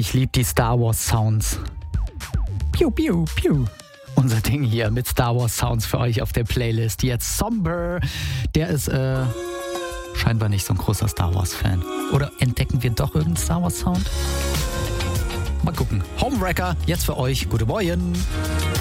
Ich liebe die Star Wars Sounds. Piu, piu, piu. Unser Ding hier mit Star Wars Sounds für euch auf der Playlist. Jetzt Somber. Der ist scheinbar nicht so ein großer Star Wars Fan. Oder entdecken wir doch irgendeinen Star Wars Sound? Mal gucken. Homewrecker, jetzt für euch. Gute Morgen.